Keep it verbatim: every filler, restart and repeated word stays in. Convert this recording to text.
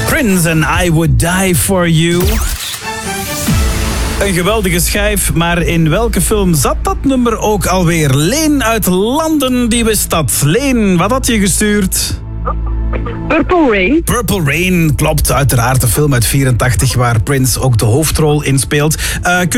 Prince and I Would Die For You. Een geweldige schijf, maar in welke film zat dat nummer ook alweer? Leen uit Landen, die wist dat. Leen, wat had je gestuurd? Purple Rain. Purple Rain, klopt. Uiteraard, de film uit vierentachtig waar Prince ook de hoofdrol in speelt. Uh,